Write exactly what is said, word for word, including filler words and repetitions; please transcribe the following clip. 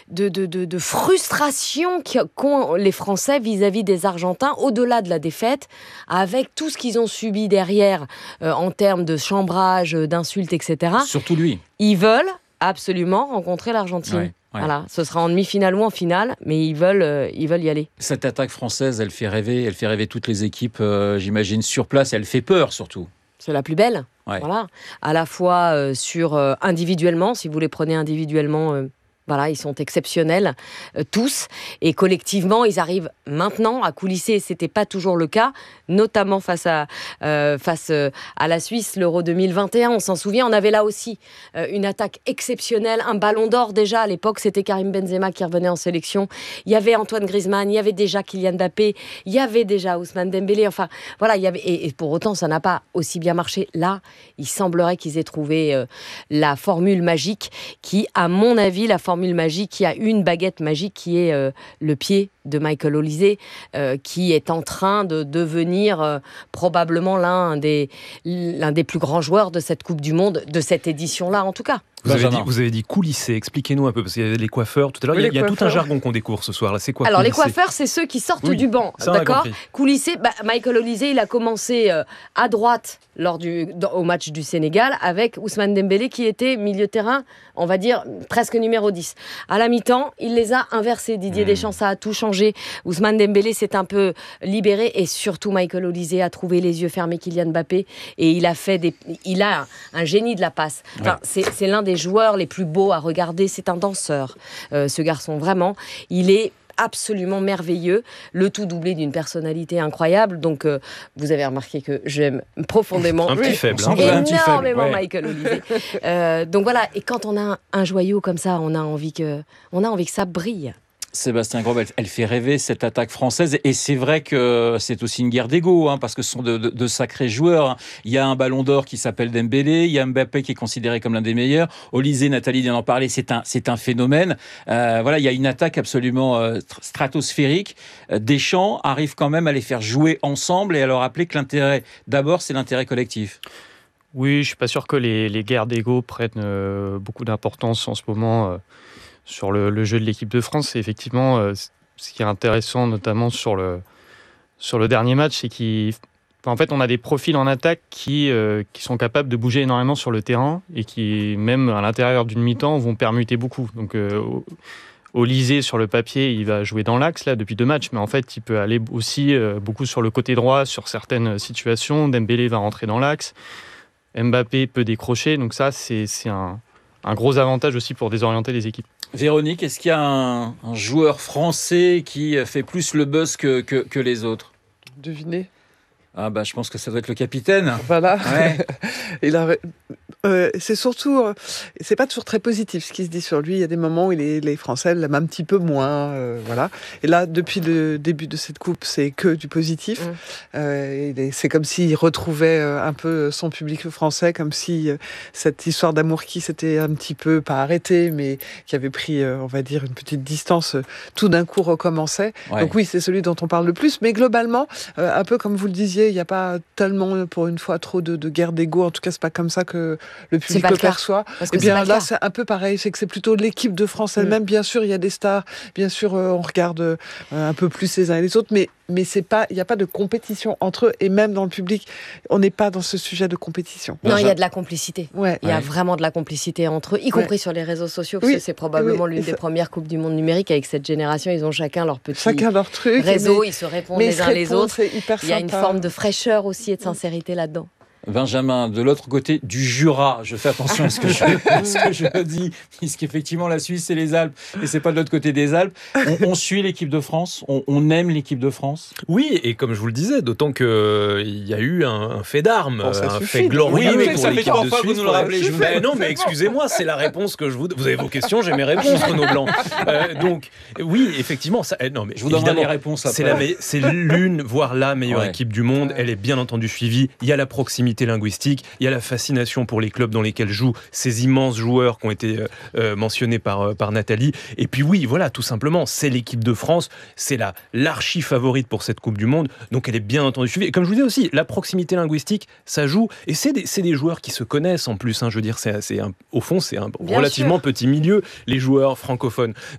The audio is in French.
de, de, de, de frustration qu'ont les Français vis-à-vis des Argentins, au-delà de la défaite, avec tout ce qu'ils ont subi derrière euh, en termes de chambrage, d'insultes, et cetera. Surtout lui. Ils veulent absolument rencontrer l'Argentine. Ouais. Ouais. Voilà, ce sera en demi-finale ou en finale, mais ils veulent, euh, ils veulent y aller. Cette attaque française, elle fait rêver, elle fait rêver toutes les équipes, euh, j'imagine, sur place. Elle fait peur, surtout. C'est la plus belle. Ouais. Voilà. À la fois euh, sur euh, individuellement, si vous les prenez individuellement, euh, voilà, ils sont exceptionnels euh, tous, et collectivement, ils arrivent maintenant à coulisser. C'était pas toujours le cas, notamment face à euh, face euh, à la Suisse, l'Euro deux mille vingt et un. On s'en souvient, on avait là aussi euh, une attaque exceptionnelle, un Ballon d'Or déjà à l'époque. C'était Karim Benzema qui revenait en sélection. Il y avait Antoine Griezmann, il y avait déjà Kylian Mbappé, il y avait déjà Ousmane Dembélé. Enfin, voilà, il y avait et, et pour autant, ça n'a pas aussi bien marché. Là, il semblerait qu'ils aient trouvé euh, la formule magique, qui, à mon avis, la formule magique, qui a une baguette magique qui est euh, le pied de Michael Olise, euh, qui est en train de devenir euh, probablement l'un des, l'un des plus grands joueurs de cette Coupe du Monde, de cette édition-là en tout cas. Vous avez, dit, vous avez dit coulisser, expliquez-nous un peu, parce qu'il y a les coiffeurs tout à l'heure, oui, il y a, il y a tout un jargon qu'on découvre ce soir. Là, c'est quoi Alors coulisser? les coiffeurs, c'est ceux qui sortent oui, du banc, d'accord. Coulisser, bah, Michael Olise, il a commencé euh, à droite lors du, dans, au match du Sénégal, avec Ousmane Dembélé qui était milieu de terrain, on va dire presque numéro dix. À la mi-temps, il les a inversés. Didier mmh. Deschamps, ça a tout changé. Ousmane Dembélé s'est un peu libéré, et surtout Michael Olise a trouvé les yeux fermés Kylian Mbappé, et il a fait des, il a un, un génie de la passe. Enfin, ouais. c'est, c'est l'un des joueurs les plus beaux à regarder. C'est un danseur, euh, ce garçon, vraiment. Il est absolument merveilleux, le tout doublé d'une personnalité incroyable. Donc, euh, vous avez remarqué que j'aime profondément, un petit faible, hein. énormément un petit faible, ouais. Michael Olise. Euh, donc voilà, et quand on a un, un joyau comme ça, on a envie que, on a envie que ça brille. Sébastien Grobe, elle, elle fait rêver cette attaque française, et c'est vrai que c'est aussi une guerre d'ego, hein, parce que ce sont de, de, de sacrés joueurs. Il y a un Ballon d'Or qui s'appelle Dembélé, il y a Mbappé qui est considéré comme l'un des meilleurs. Olise, Nathalie vient d'en parler, c'est un, c'est un phénomène. Euh, voilà, il y a une attaque absolument euh, stratosphérique. Deschamps arrive quand même à les faire jouer ensemble et à leur rappeler que l'intérêt, d'abord, c'est l'intérêt collectif. Oui, je ne suis pas sûr que les, les guerres d'ego prennent euh, beaucoup d'importance en ce moment. Euh... Sur le, le jeu de l'équipe de France, c'est effectivement euh, ce qui est intéressant, notamment sur le, sur le dernier match, c'est qu'en fait, on a des profils en attaque qui, euh, qui sont capables de bouger énormément sur le terrain et qui, même à l'intérieur d'une mi-temps, vont permuter beaucoup. Donc, euh, Olise, sur le papier, il va jouer dans l'axe là, depuis deux matchs, mais en fait, il peut aller aussi euh, beaucoup sur le côté droit, sur certaines situations. Dembélé va rentrer dans l'axe. Mbappé peut décrocher. Donc ça, c'est, c'est un, un gros avantage aussi pour désorienter les équipes. Véronique, est-ce qu'il y a un, un joueur français qui fait plus le buzz que, que, que les autres ? Devinez. Ah bah je pense que ça doit être le capitaine. Voilà. Ouais. Il a... Euh, c'est surtout, euh, c'est pas toujours très positif ce qui se dit sur lui. Il y a des moments où les, les Français l'aiment un petit peu moins, euh, voilà. Et là, depuis le début de cette coupe, c'est que du positif. Mmh. Euh, et c'est comme s'il retrouvait euh, un peu son public français, comme si euh, cette histoire d'amour qui s'était un petit peu pas arrêtée, mais qui avait pris, euh, on va dire, une petite distance, euh, tout d'un coup recommençait. Ouais. Donc oui, c'est celui dont on parle le plus. Mais globalement, euh, un peu comme vous le disiez, il n'y a pas tellement, pour une fois, trop de, de guerre d'ego. En tout cas, c'est pas comme ça que le public le perçoit. Et bien là, c'est un peu pareil, c'est que c'est plutôt l'équipe de France elle-même. Mmh. Bien sûr, il y a des stars, bien sûr, euh, on regarde euh, un peu plus les uns et les autres, mais mais c'est pas, il n'y a pas de compétition entre eux, et même dans le public, on n'est pas dans ce sujet de compétition. Non, il y a de la complicité. Ouais. Il y a ouais. vraiment de la complicité entre eux, y compris ouais. sur les réseaux sociaux, parce oui. que c'est probablement oui. l'une ça... des premières Coupes du Monde numérique. Avec cette génération, ils ont chacun leur petit chacun leur truc, réseau, mais... ils se répondent les uns répondent, les autres. Il y a une forme de fraîcheur aussi et de sincérité là-dedans. Benjamin, de l'autre côté du Jura, je fais attention à ce que je, à ce que je dis, puisqu'effectivement la Suisse c'est les Alpes et c'est pas de l'autre côté des Alpes. On, on suit l'équipe de France, on, on aime l'équipe de France. Oui, et comme je vous le disais, d'autant qu'il euh, y a eu un, un fait d'armes, bon, un fait glorieux oui, pour ça l'équipe fait de Suisse. Vous nous le rappelez, je mais non, mais excusez-moi, c'est la réponse que je vous. Vous avez vos questions, j'ai mes réponses, Renaud Blanc. Euh, donc oui, effectivement, ça. Non, mais je vous donnerai les réponses après. C'est, la, c'est l'une, voire la meilleure ouais. équipe du monde. Elle est bien entendu suivie. Il y a la proximité linguistique. Il y a la fascination pour les clubs dans lesquels jouent ces immenses joueurs qui ont été euh, mentionnés par, euh, par Nathalie. Et puis oui, voilà, tout simplement, c'est l'équipe de France, c'est la, l'archi favorite pour cette Coupe du Monde, donc elle est bien entendu suivie. Et comme je vous disais aussi, la proximité linguistique, ça joue, et c'est des, c'est des joueurs qui se connaissent en plus, hein, je veux dire, c'est, c'est un, au fond, c'est un bien relativement sûr. Petit milieu, les joueurs francophones.